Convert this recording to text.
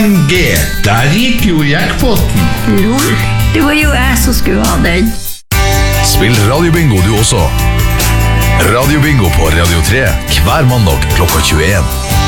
AMG. Der gikk jo jackpoten. Lol, det var jo jeg som skulle ha den. Spill radiobingo du også. Radiobingo på Radio 3 hver mandag klokka 21.